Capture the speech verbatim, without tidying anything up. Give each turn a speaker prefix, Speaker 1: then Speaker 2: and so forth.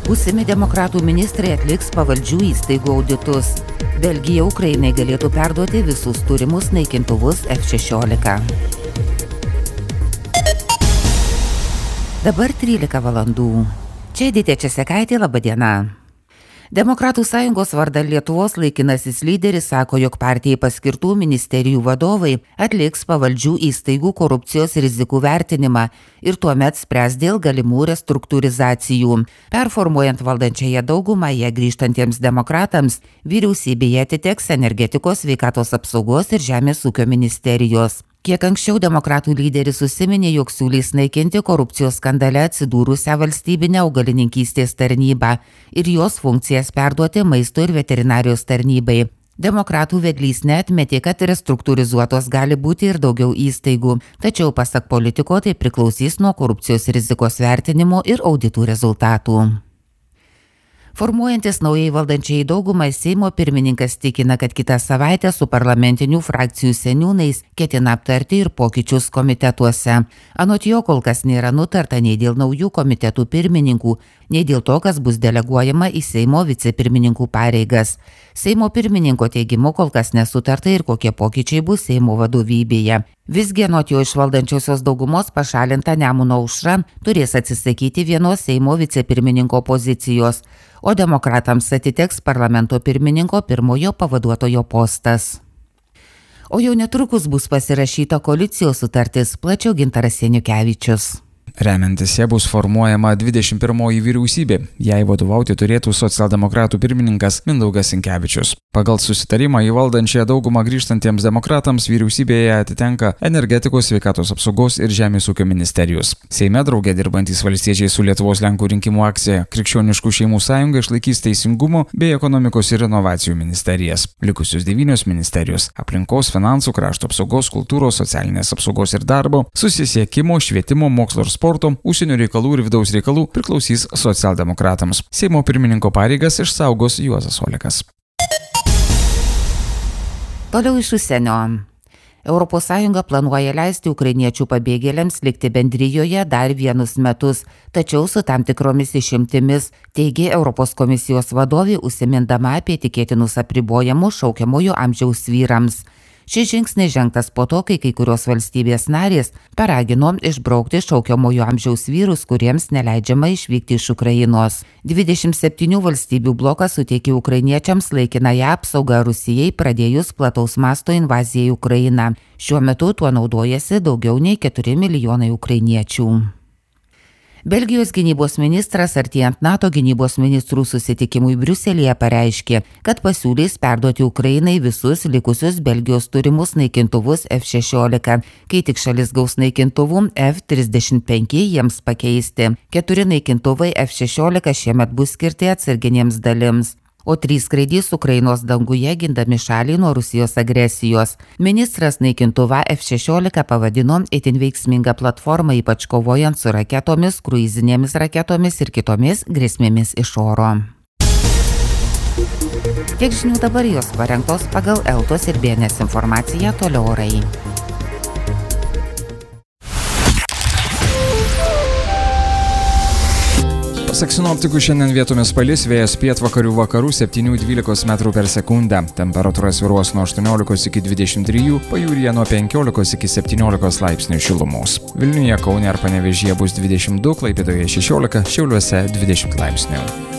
Speaker 1: Būsimi demokratų ministrai atliks pavaldžių įstaigų auditus. Belgija Ukrainai galėtų perduoti visus turimus naikintuvus F šešiolika. Dabar trylika valandų. Čia Edita Česekaitė, laba diena. Demokratų sąjungos vardan Lietuvos laikinasis lyderis sako, jog partijai paskirtų ministerijų vadovai atliks pavaldžių įstaigų korupcijos rizikų vertinimą ir tuomet spręs dėl galimų restruktūrizacijų. Performuojant valdančiąją daugumą, jie grįžtantiems demokratams, vyriausybėje atiteks energetikos, sveikatos apsaugos ir žemės ūkio ministerijos. Kiek anksčiau demokratų lyderis užsiminė, jog siūlys naikinti korupcijos skandale atsidūrusią valstybinę augalininkystės tarnybą ir jos funkcijas perduoti maisto ir veterinarijos tarnybai. Demokratų vedlys neatmetė, kad restruktūrizuotos gali būti ir daugiau įstaigų, tačiau pasak politiko tai priklausys nuo korupcijos rizikos vertinimo ir auditų rezultatų. Formuojantis naujai valdančiai daugumai, Seimo pirmininkas tikina, kad kitą savaitę su parlamentinių frakcijų seniūnais ketina aptarti ir pokyčius komitetuose. Anot jo kol kas nėra nutarta nei dėl naujų komitetų pirmininkų, nei dėl to, kas bus deleguojama į Seimo vicepirmininkų pareigas. Seimo pirmininko teigimu kol kas nesutarta ir kokie pokyčiai bus Seimo vadovybėje. Visgi anot jo iš valdančiosios daugumos pašalinta Nemuno Aušra turės atsisakyti vienos Seimo vicepirmininko pozicijos, o demokratams atiteks parlamento pirmininko pirmojo pavaduotojo postas. O jau netrukus bus pasirašyta koalicijos sutartis, plačiau Gintaras Seniukevičius.
Speaker 2: Remiantis ją bus formuojama dvidešimt pirmoji vyriausybė. Jai vadovauti turėtų socialdemokratų pirmininkas Mindaugas Sinkevičius. Pagal susitarimą į valdančiąją daugumą grįžtantiems demokratams vyriausybėje atitenka energetikos, sveikatos apsaugos ir žemės ūkio ministerijos. Seime drauge dirbantys valstiečiai su Lietuvos Lenkų rinkimų akcija Krikščioniškų šeimų sąjunga išlaikys teisingumo bei ekonomikos ir inovacijų ministerijas. Likusius devynios ministerijos – aplinkos, finansų, krašto apsaugos, kultūros, socialinės apsaugos ir darbo, susisiekimo, švietimo, mokslo ir sporto, užsienio reikalų ir vidaus reikalų priklausys socialdemokratams. Seimo pirmininko pareigas išsaugos Juozas Olekas.
Speaker 1: Toliau iš užsienio. Europos Sąjunga planuoja leisti ukrainiečių pabėgėliams likti bendrijoje dar vienus metus, tačiau su tam tikromis išimtimis, teigė Europos komisijos vadovė, užsimindama apie tikėtinus apribojimus šaukiamojo amžiaus vyrams. Šis žingsnis žengtas po to, kai kai kurios valstybės narės paragino išbraukti šaukiamojo amžiaus vyrus, kuriems neleidžiama išvykti iš Ukrainos. dvidešimt septynių valstybių blokas suteikė ukrainiečiams laikinąją apsaugą Rusijai pradėjus plataus masto invaziją į Ukrainą. Šiuo metu tuo naudojasi daugiau nei keturi milijonai ukrainiečių. Belgijos gynybos ministras artėjant NATO gynybos ministrų susitikimui Briuselyje pareiškė, kad pasiūlys perduoti Ukrainai visus likusius Belgijos turimus naikintuvus F šešiolika, kai tik šalis gaus naikintuvų F trisdešimt penki jiems pakeisti. Keturi naikintuvai F šešiolika šiemet bus skirti atsarginėms dalims, o trys skraidys Ukrainos danguje gindami šalį nuo Rusijos agresijos. Ministras naikintuvą F šešiolika pavadino itin veiksmingą platformą, ypač kovojant su raketomis, kruizinėmis raketomis ir kitomis grėsmėmis iš oro. Tiek žinių dabar, jos parengtos pagal Eltos ir B N S informaciją, toliau orai.
Speaker 2: Pasak sinoptikų šiandien vietomis palis, vėjas pietvakarių vakarų septynių dvylikos metrų per sekundę. Temperatūra svyruos nuo aštuoniolikos iki dvidešimt trijų, pajūryje nuo penkiolikos iki septyniolikos laipsnių šilumos. Vilniuje, Kaune ir Panevėžyje bus dvidešimt du, Klaipėdoje šešiolika, Šiauliuose dvidešimt laipsnių.